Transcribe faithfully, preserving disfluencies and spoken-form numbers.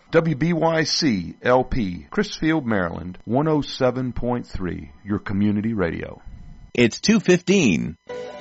W B Y C L P, Chrisfield, Maryland, one oh seven point three, your community radio. It's two fifteen.